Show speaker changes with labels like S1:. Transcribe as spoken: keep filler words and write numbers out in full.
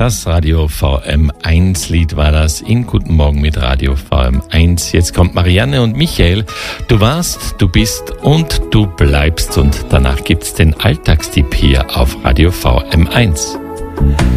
S1: Das Radio V M eins Lied war das in Guten Morgen mit Radio V M eins. Jetzt kommt Marianne und Michael. Du warst, du bist und du bleibst. Und danach gibt's den Alltagstipp hier auf Radio V M eins.